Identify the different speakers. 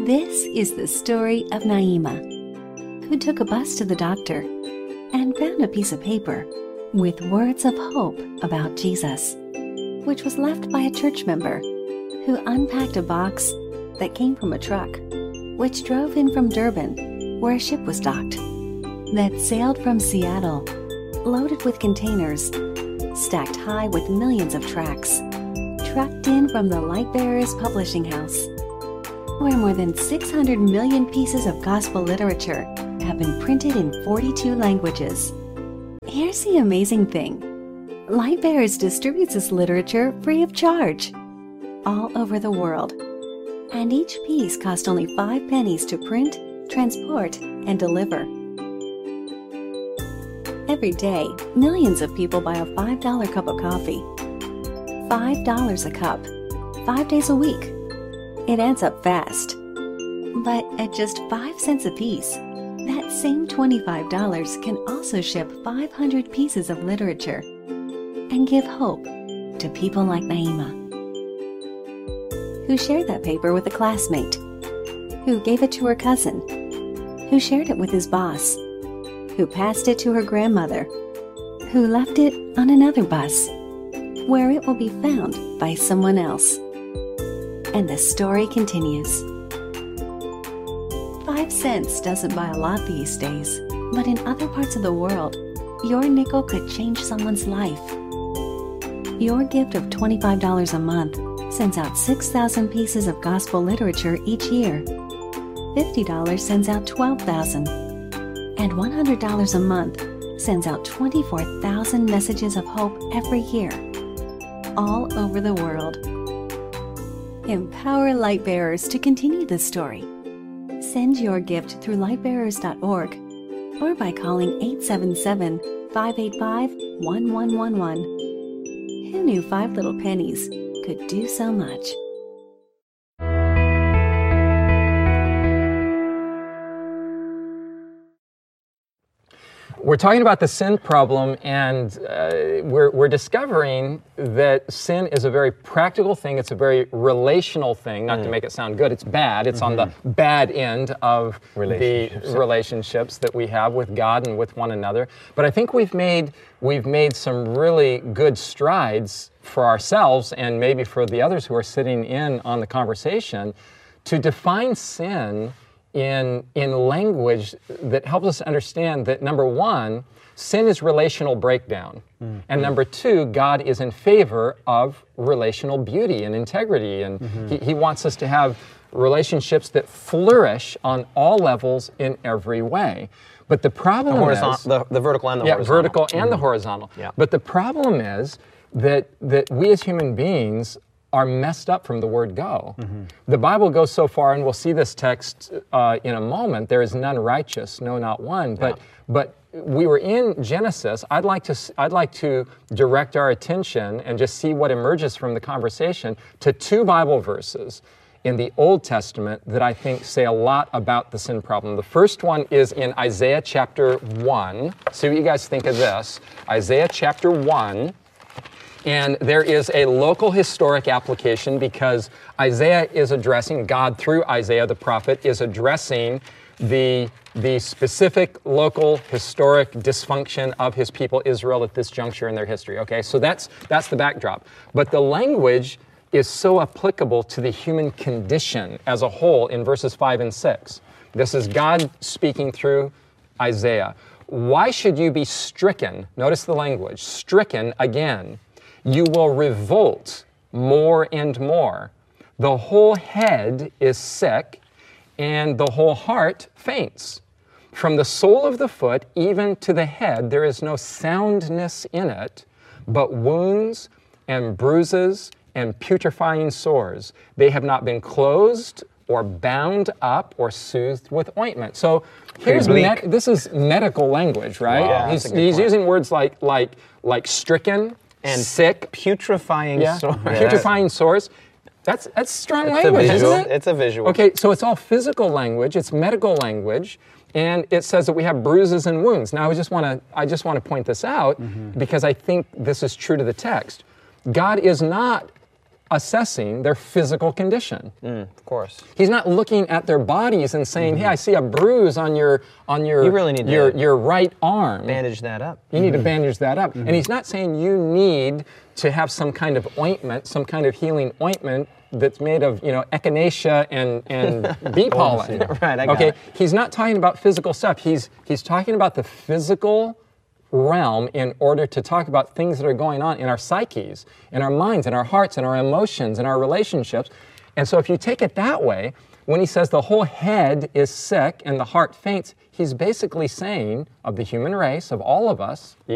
Speaker 1: This is the story of Naima, who took a bus to the doctor and found a piece of paper with words of hope about Jesus, which was left by a church member who unpacked a box that came from a truck, which drove in from Durban, where a ship was docked, that sailed from Seattle, loaded with containers, stacked high with millions of tracts, trucked in from the Lightbearers Publishing House, where more than 600 million pieces of gospel literature have been printed in 42 languages. Here's the amazing thing. Lightbearers distributes this literature free of charge, all over the world, and each piece cost only 5 pennies to print, transport, and deliver. Every day, millions of people buy a $5 cup of coffee. $5 a cup, 5 days a week. It adds up fast. But at just 5 cents a piece, that same $25 can also ship 500 pieces of literature and give hope to people like Naima, who shared that paper with a classmate, who gave it to her cousin, who shared it with his boss, who passed it to her grandmother, who left it on another bus, where it will be found by someone else. And the story continues. 5 cents doesn't buy a lot these days, but in other parts of the world, your nickel could change someone's life. Your gift of $25 a month sends out 6,000 pieces of gospel literature each year. $50 sends out 12,000. And $100 a month sends out 24,000 messages of hope every year, all over the world. Empower Lightbearers to continue this story. Send your gift through lightbearers.org or by calling 877-585-1111. Who knew 5 little pennies could do so much?
Speaker 2: We're talking about the sin problem, and we're discovering that sin is a very practical thing. It's a very relational thing, not to make it sound good. It's bad. It's on the bad end of the relationships that we have with God and with one another. But I think we've made some really good strides for ourselves and maybe for the others who are sitting in on the conversation to define sin in language that helps us understand that, number one, sin is relational breakdown. And number two, God is in favor of relational beauty and integrity. And he wants us to have relationships that flourish on all levels in every way. But the problem is...
Speaker 3: The vertical and the horizontal.
Speaker 2: Yeah, vertical and the horizontal.
Speaker 3: Yeah.
Speaker 2: But the problem is that we as human beings are messed up from the word go. The Bible goes so far, and we'll see this text in a moment, there is none righteous, no, not one. But we were in Genesis. I'd like to direct our attention and just see what emerges from the conversation to 2 Bible verses in the Old Testament that I think say a lot about the sin problem. The first one is in Isaiah chapter 1. See what you guys think of this. Isaiah chapter 1. And there is a local historic application because Isaiah is addressing, God through Isaiah the prophet is addressing the specific local historic dysfunction of his people Israel at this juncture in their history. Okay, so that's the backdrop. But the language is so applicable to the human condition as a whole in verses 5 and 6. This is God speaking through Isaiah. Why should you be stricken? Notice the language, stricken again. You will revolt more and more. The whole head is sick, and the whole heart faints. From the sole of the foot even to the head, there is no soundness in it, but wounds and bruises and putrefying sores. They have not been closed or bound up or soothed with ointment. So here's this is medical language, right?
Speaker 3: Wow,
Speaker 2: he's using words like stricken, and sick,
Speaker 3: putrefying sores.
Speaker 2: Putrefying sores. That's strong language, isn't it?
Speaker 3: It's a visual.
Speaker 2: Okay, so it's all physical language. It's medical language, and it says that we have bruises and wounds. Now, I just want to point this out because I think this is true to the text. God is not assessing their physical condition.
Speaker 3: Of course.
Speaker 2: He's not looking at their bodies and saying, "Hey, I see a bruise on your
Speaker 3: You really need
Speaker 2: your right arm.
Speaker 3: Bandage that up.
Speaker 2: You need to bandage that up." And he's not saying you need to have some kind of ointment, some kind of healing ointment that's made of, echinacea and bee pollen.
Speaker 3: Right, I got
Speaker 2: okay?
Speaker 3: it.
Speaker 2: He's not talking about physical stuff. He's talking about the physical realm in order to talk about things that are going on in our psyches, in our minds, in our hearts, in our emotions, in our relationships. And so if you take it that way, when he says the whole head is sick and the heart faints, he's basically saying of the human race, of all of us,